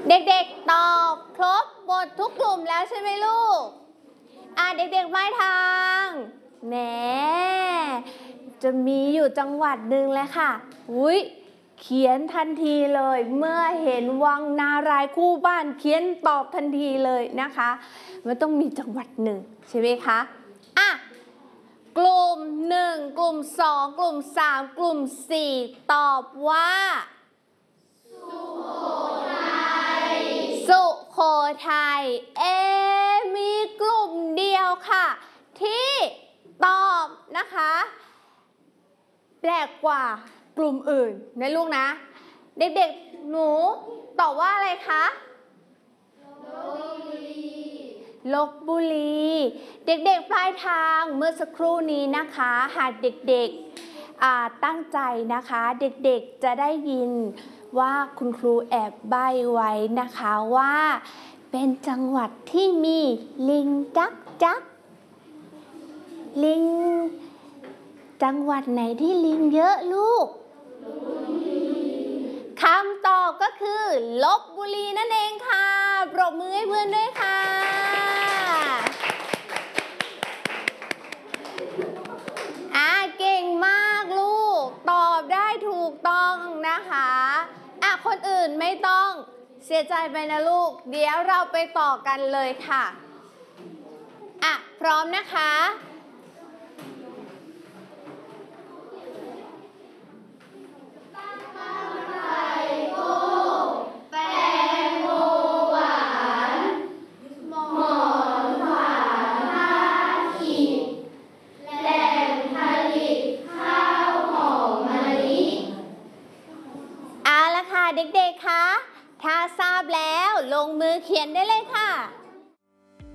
เด็กๆตอบครบหมดทุกกลุ่มแล้วใช่ไหมลูกเด็กๆไม่ทางแหมจะมีอยู่จังหวัดหนึ่งเลยค่ะเขียนทันทีเลยเมื่อเห็นวังนารายคู่บ้านเขียนตอบทันทีเลยนะคะมันต้องมีจังหวัดหนึ่งใช่ไหมคะกลุ่ม1กลุ่ม2กลุ่ม3กลุ่ม4ตอบว่าสุโขทัยมีกลุ่มเดียวค่ะที่ตอบนะคะแปลกกว่ากลุ่มอื่นนะลูกนะเด็กๆหนูตอบว่าอะไรคะลพบุรีเด็กๆปลายทางเมื่อสักครู่นี้นะคะหากเด็กๆตั้งใจนะคะเด็กๆจะได้ยินว่าคุณครูแอบใบ้ไว้นะคะว่าเป็นจังหวัดที่มีลิงจักลิงจังหวัดไหนที่ลิงเยอะลูกคำตอบก็คือลพบุรีนั่นเองค่ะปรบมือให้เพื่อนด้วยค่ะเก่งมากลูกตอบได้ถูกต้องนะคะคนอื่นไม่ต้องเสียใจไปนะลูกเดี๋ยวเราไปต่อกันเลยค่ะพร้อมนะคะเด็กๆคะถ้าทราบแล้วลงมือเขียนได้เลยค่ะ